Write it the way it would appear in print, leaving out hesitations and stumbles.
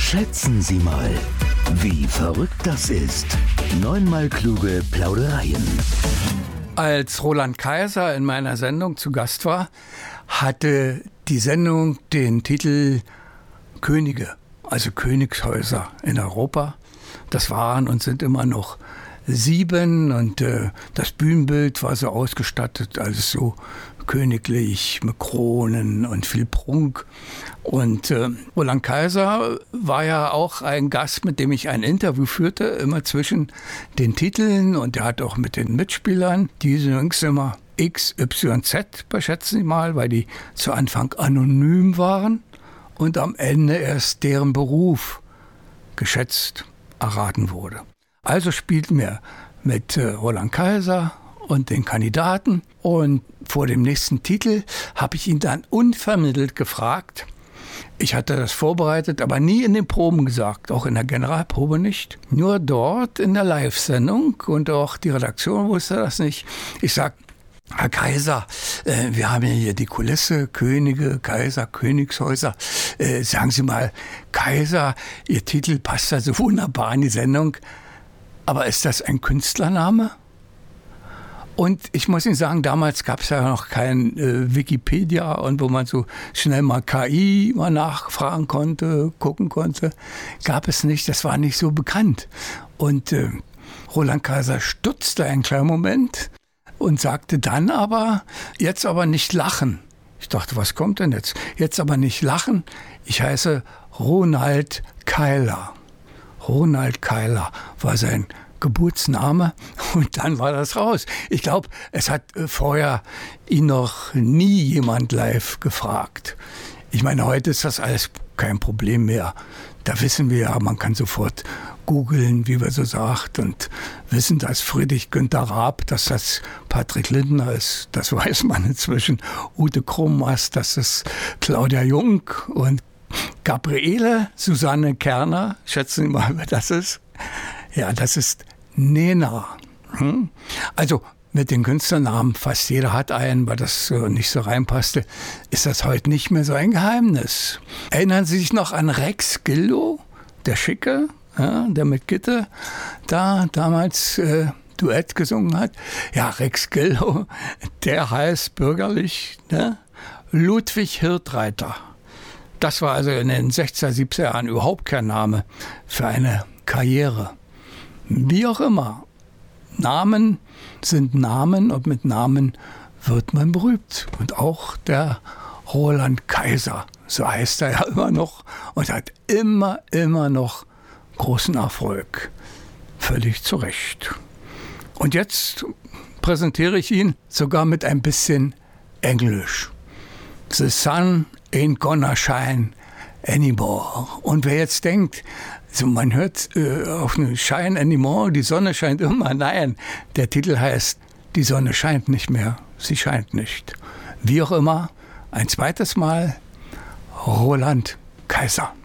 Schätzen Sie mal, wie verrückt das ist. 9-mal kluge Plaudereien. Als Roland Kaiser in meiner Sendung zu Gast war, hatte die Sendung den Titel Könige, also Königshäuser in Europa. Das waren und sind immer noch 7 und das Bühnenbild war so ausgestattet, alles so königlich mit Kronen und viel Prunk. Und Roland Kaiser war ja auch ein Gast, mit dem ich ein Interview führte, immer zwischen den Titeln, und er hat auch mit den Mitspielern, die übrigens immer XYZ, schätzen Sie mal, weil die zu Anfang anonym waren und am Ende erst deren Beruf geschätzt erraten wurde. Also spielten wir mit Roland Kaiser und den Kandidaten, und vor dem nächsten Titel habe ich ihn dann unvermittelt gefragt. Ich hatte das vorbereitet, aber nie in den Proben gesagt, auch in der Generalprobe nicht. Nur dort in der Live-Sendung, und auch die Redaktion wusste das nicht. Ich sag: Herr Kaiser, wir haben ja hier die Kulisse, Könige, Kaiser, Königshäuser. Sagen Sie mal, Kaiser, Ihr Titel passt da so wunderbar in die Sendung, aber ist das ein Künstlername? Und ich muss Ihnen sagen, damals gab es ja noch kein Wikipedia, und wo man so schnell mal KI mal nachfragen konnte, gucken konnte, gab es nicht, das war nicht so bekannt. Und Roland Kaiser stutzte einen kleinen Moment und sagte dann aber: Jetzt aber nicht lachen. Ich dachte, was kommt denn jetzt? Jetzt aber nicht lachen. Ich heiße Ronald Keiler. Ronald Keiler war sein Geburtsname, und dann war das raus. Ich glaube, es hat vorher ihn noch nie jemand live gefragt. Ich meine, heute ist das alles kein Problem mehr. Da wissen wir ja, man kann sofort googeln, wie man so sagt, und wissen, dass Friedrich Günther Raab, dass das Patrick Lindner ist, das weiß man inzwischen. Ute Krummast, das ist Claudia Jung, und Gabriele Susanne Kerner, schätzen Sie mal, wer das ist? Ja, das ist Nena. Also mit den Künstlernamen, fast jeder hat einen, weil das nicht so reinpasste, ist das heute nicht mehr so ein Geheimnis. Erinnern Sie sich noch an Rex Gildo, der Schicke, ja, der mit Gitte da damals Duett gesungen hat? Ja, Rex Gildo, der heißt bürgerlich, ne, Ludwig Hirtreiter. Das war also in den 60er, 70er Jahren überhaupt kein Name für eine Karriere. Wie auch immer, Namen sind Namen, und mit Namen wird man berühmt. Und auch der Roland Kaiser, so heißt er ja immer noch, und hat immer noch großen Erfolg. Völlig zu Recht. Und jetzt präsentiere ich ihn sogar mit ein bisschen Englisch. The sun ain't gonna shine anymore. Und wer jetzt denkt, also man hört auf eine Shine anymore, die Sonne scheint immer. Nein, der Titel heißt: Die Sonne scheint nicht mehr, sie scheint nicht. Wie auch immer, ein zweites Mal Roland Kaiser.